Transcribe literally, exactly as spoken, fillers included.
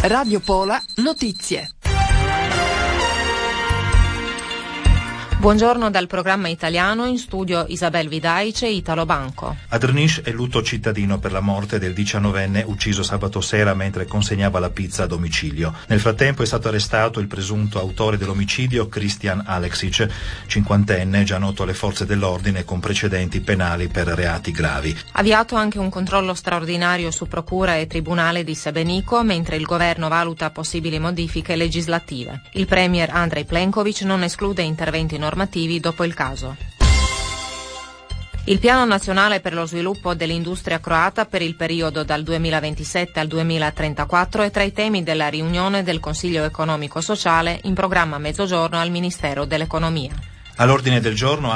Radio Pola Notizie. Buongiorno dal programma italiano, in studio Isabel Vidaice e Italo Banco. A Drniš è lutto cittadino per la morte del diciannovenne ucciso sabato sera mentre consegnava la pizza a domicilio. Nel frattempo è stato arrestato il presunto autore dell'omicidio, Christian Aleksic, cinquantenne, già noto alle forze dell'ordine con precedenti penali per reati gravi. Avviato anche un controllo straordinario su procura e tribunale di Sebenico, mentre il governo valuta possibili modifiche legislative. Il premier Andrej Plenković non esclude interventi normativi normativi dopo il caso. Il Piano Nazionale per lo Sviluppo dell'Industria Croata per il periodo dal duemilaventisette al duemilatrentaquattro è tra i temi della riunione del Consiglio Economico Sociale in programma a mezzogiorno al Ministero dell'Economia. All'ordine del giorno